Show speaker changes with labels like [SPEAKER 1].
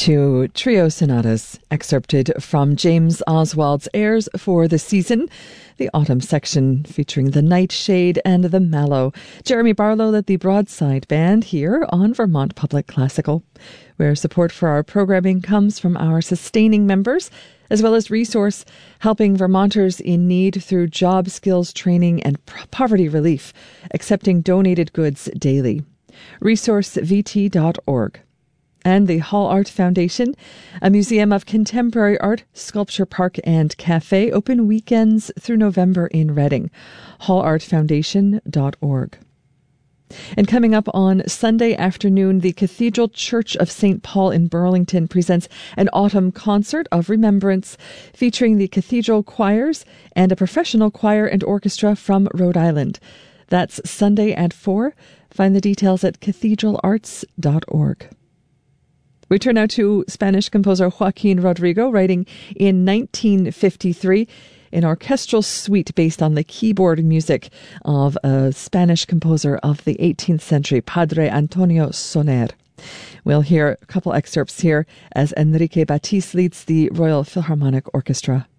[SPEAKER 1] Two trio sonatas excerpted from James Oswald's Airs for the Season, the autumn section featuring the Nightshade and the Mallow. Jeremy Barlow led the Broadside Band here on Vermont Public Classical, where support for our programming comes from our sustaining members, as well as Resource, helping Vermonters in need through job skills training and poverty relief, accepting donated goods daily. resourcevt.org. And the Hall Art Foundation, a museum of contemporary art, sculpture park, and cafe, open weekends through November in Reading. hallartfoundation.org. And coming up on Sunday afternoon, the Cathedral Church of St. Paul in Burlington presents an autumn concert of remembrance featuring the cathedral choirs and a professional choir and orchestra from Rhode Island. That's Sunday at 4. Find the details at cathedralarts.org. We turn now to Spanish composer Joaquin Rodrigo, writing in 1953 an orchestral suite based on the keyboard music of a Spanish composer of the 18th century, Padre Antonio Soner. We'll hear a couple excerpts here as Enrique Batiste leads the Royal Philharmonic Orchestra.